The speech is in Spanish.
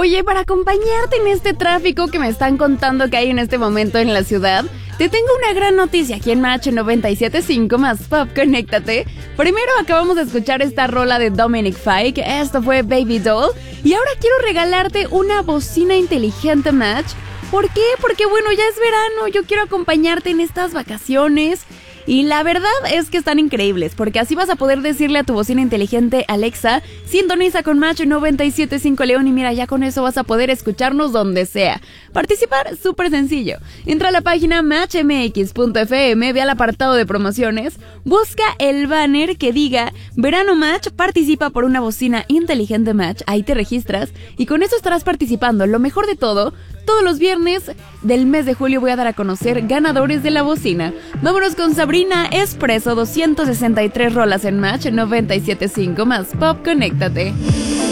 Oye, para acompañarte en este tráfico que me están contando que hay en este momento en la ciudad, te tengo una gran noticia aquí en Match 97.5 más Pop, conéctate. Primero acabamos de escuchar esta rola de Dominic Fike, esto fue Baby Doll, y ahora quiero regalarte una bocina inteligente Match. ¿Por qué? Porque bueno, ya es verano, yo quiero acompañarte en estas vacaciones. Y la verdad es que están increíbles, porque así vas a poder decirle a tu bocina inteligente, Alexa, sintoniza con Match 97.5 León, y mira, ya con eso vas a poder escucharnos donde sea. Participar, súper sencillo. Entra a la página matchmx.fm, ve al apartado de promociones, busca el banner que diga Verano Match, participa por una bocina inteligente Match, ahí te registras, y con eso estarás participando. Lo mejor de todo, todos los viernes del mes de julio voy a dar a conocer ganadores de la bocina. Vámonos con Sabrina Expreso, 263 rolas en Match 97.5 más Pop, conéctate.